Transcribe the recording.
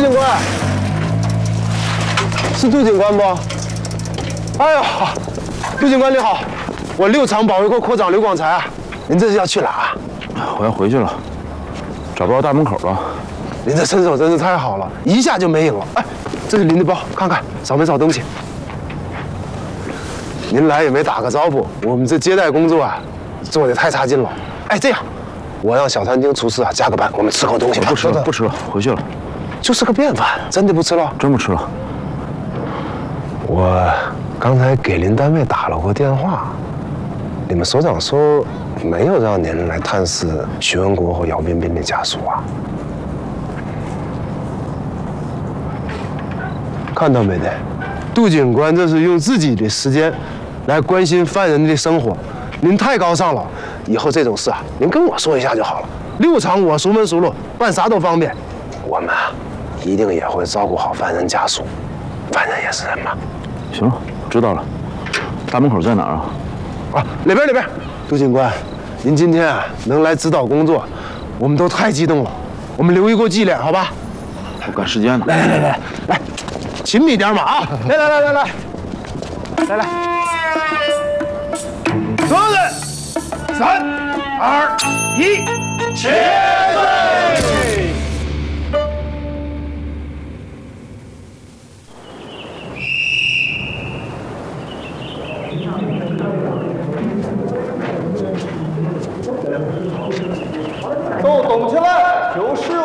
警官，是杜警官不？哎呦，杜警官你好，我六厂保卫科科长刘广才啊，您这是要去哪啊？ 我要回去了，找不着大门口了。 您这身手真是太好了，一下就没影了。哎，这是您的包，看看少没少东西。您来也没打个招呼，我们这接待工作啊，做得太差劲了。哎，这样，我让小餐厅厨师啊加个班，我们吃口东西吧。 不吃了，不吃了，回去了。 就是个便饭，真的不吃了？ 真不吃了。 我刚才给您单位打了过电话，你们所长说没有让您来探视徐文国和姚彬彬的家属啊。看到没得？杜警官这是用自己的时间来关心犯人的生活，您太高尚了。以后这种事啊，您跟我说一下就好了。六厂我熟门熟路，办啥都方便。我们啊，一定也会照顾好犯人家属，犯人也是人嘛。 行了，知道了。大门口在哪儿啊？ 啊，里边。杜警官，您今天啊能来指导工作，我们都太激动了。我们留一个纪念，好吧？ 我赶时间呢。 来，勤密点嘛啊！来，所有人，3、2、1，起立！ 都动起来，就是